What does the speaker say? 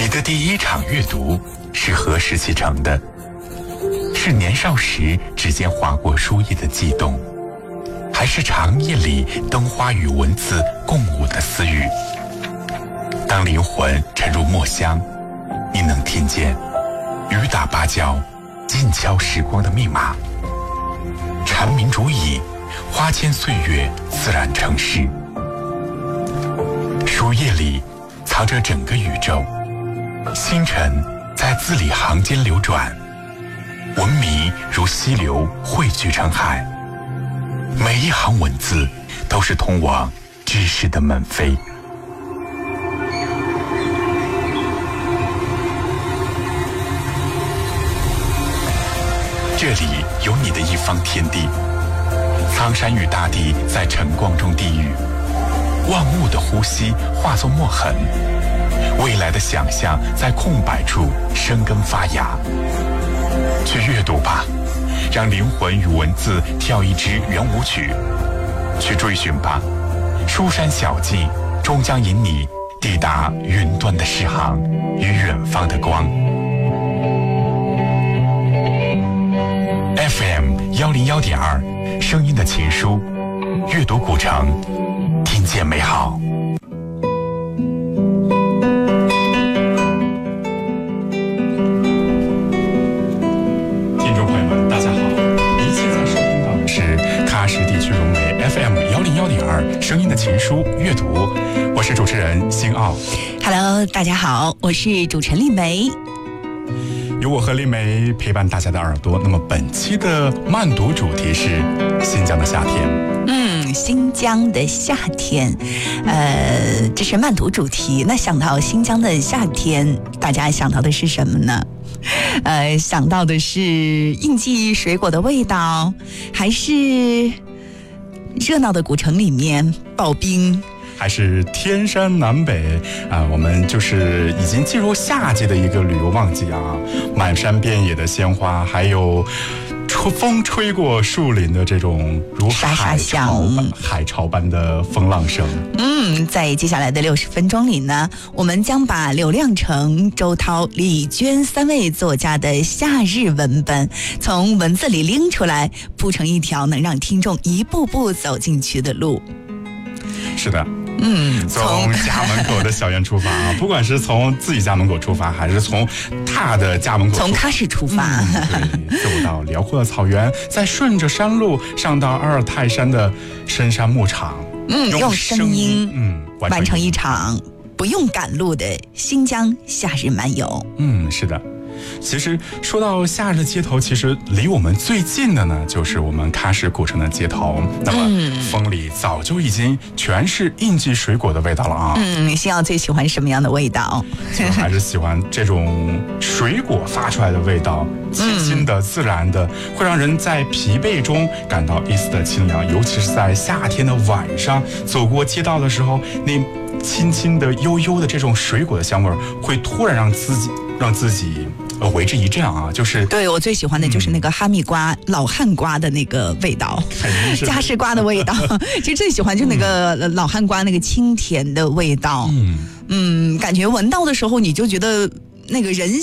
的第一场阅读是何时启程的？是年少时指尖划过书页的悸动，还是长夜里灯花与文字共舞的私语？当灵魂沉入墨香，你能听见雨打芭蕉，静敲时光的密码。蝉鸣竹椅，花间岁月自然成诗。书页里藏着整个宇宙，星辰在字里行间流转，文明如溪流汇聚成海，每一行文字都是通往知识的门扉。这里有你的一方天地，苍山与大地在晨光中低语，万物的呼吸化作墨痕，未来的想象在空白处生根发芽。去阅读吧，让灵魂与文字跳一支圆舞曲。去追寻吧，书山小径终将引你抵达云端的诗行与远方的光。FM 101.2，声音的情书，阅读古城，听见美好。听众朋友们，大家好，您现在收听到的是喀什地区融媒 FM 101.2，声音的情书，阅读，我是主持人辛奥。 Hello， 大家好，我是主持人丽梅。 由我和丽梅陪伴大家的耳朵。那么本期的慢读主题是新疆的夏天。 新疆的夏天，这是慢读主题。那想到新疆的夏天，大家想到的是什么呢？想到的是应季水果的味道，还是热闹的古城里面刨冰？ 还是天山南北我们就是已经进入夏季的一个旅游旺季啊，满山遍野的鲜花，还有风吹过树林的这种如海潮般的风浪声。 在接下来的60分钟里呢，我们将把刘亮程、周涛、李娟3位作家的夏日文本从文字里拎出来，铺成一条能让听众一步步走进去的路。 是的。从家门口的小院出发啊，不管是从自己家门口出发，还是从他的家门口出发， 从喀什出发， 对，走到辽阔的草原，再顺着山路上到阿尔泰山的深山牧场， 用声音完成一场不用赶路的新疆夏日漫游。 是的。其实说到夏日的街头，其实离我们最近的呢，就是我们喀什古城的街头。那么风里早就已经全是应季水果的味道了啊。 星耀最喜欢什么样的味道？ 还是喜欢这种水果发出来的味道，清新的、自然的，会让人在疲惫中感到一丝的清凉。尤其是在夏天的晚上，走过街道的时候，那轻轻的、悠悠的这种水果的香味，会突然让自己为之一振啊！就是对我最喜欢的就是那个哈密瓜、老汉瓜的那个味道，嘉士瓜的味道。其实最喜欢就是那个老汉瓜那个清甜的味道。感觉闻到的时候你就觉得那个人